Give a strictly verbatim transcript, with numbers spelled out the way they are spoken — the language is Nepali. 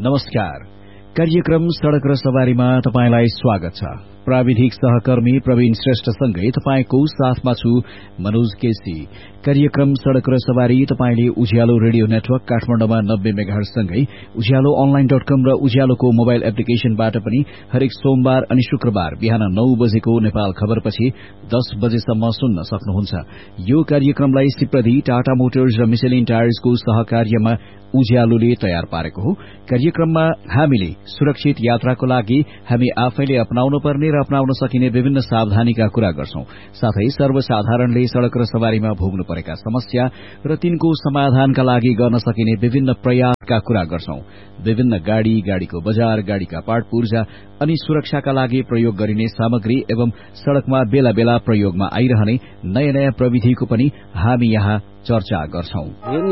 नमस्कार। कार्यक्रम सड़क र सवारीमा तपाईंलाई स्वागत छ। प्राविधिक सहकर्मी प्रवीण श्रेष्ठसँगै तपाईंको साथमा छु मनोज केसी। कार्यक्रम सड़क र सवारी तपाईंले उज्यालो रेडियो नेटवर्क काठमाडौँमा नब्बे मेगाहर्जसँगै उज्यालो अनलाइन डट कम र उज्यालोको मोबाइल एप्लिकेशनबाट पनि हरेक सोमबार अनि शुक्रबार बिहान नौ बजेको नेपाल खबरपछि दस बजेसम्म सुन्न सक्नुहुन्छ। यो कार्यक्रमलाई सिप्रदी टाटा मोटर्स र मिशेलिन टायर्सको सहकार्यमा उज्यालोले तयार पारेको हो। कार्यक्रममा हामीले सुरक्षित यात्राको लागि हामी आफैले अपनाउन पर्ने र अपनाउन सकिने विभिन्न सावधानीका कुरा गर्छौं। साथै सर्वसाधारणले सड़क र सवारीमा भोग्नु परेका समस्या र तिनको समाधानका लागि गर्न सकिने विभिन्न प्रयासका कुरा गर्छौं। विभिन्न गाड़ी, गाड़ीको बजार, गाड़ीका पार्ट पूर्जा अनि सुरक्षाका लागि प्रयोग गरिने सामग्री एवं सड़कमा बेला बेला प्रयोगमा आइरहने नयाँ नयाँ प्रविधिको पनि हामी यहाँ चर्चा गर्छौं।